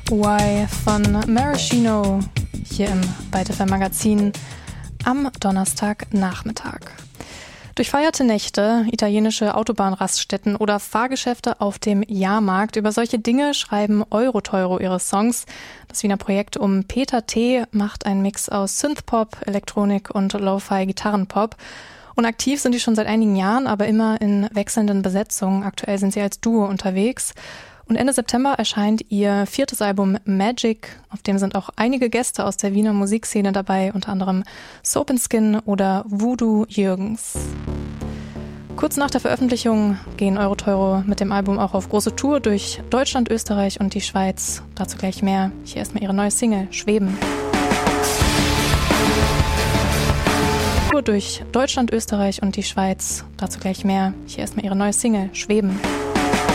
Why von Maraschino hier im Byte FM Magazin am Donnerstagnachmittag. Durchfeierte Nächte, italienische Autobahnraststätten oder Fahrgeschäfte auf dem Jahrmarkt. Über solche Dinge schreiben Euroteuro ihre Songs. Das Wiener Projekt um Peter T. macht einen Mix aus Synthpop, Elektronik und Lo-Fi-Gitarrenpop. Und aktiv sind die schon seit einigen Jahren, aber immer in wechselnden Besetzungen. Aktuell sind sie als Duo unterwegs. Und Ende September erscheint ihr 4. Album Magic, auf dem sind auch einige Gäste aus der Wiener Musikszene dabei, unter anderem Soap & Skin oder Voodoo Jürgens. Kurz nach der Veröffentlichung gehen Euroteuro mit dem Album auch auf große Tour durch Deutschland, Österreich und die Schweiz. Dazu gleich mehr. Hier erstmal ihre neue Single, Schweben. Tour durch Deutschland, Österreich und die Schweiz. Dazu gleich mehr. Hier erstmal ihre neue Single, Schweben.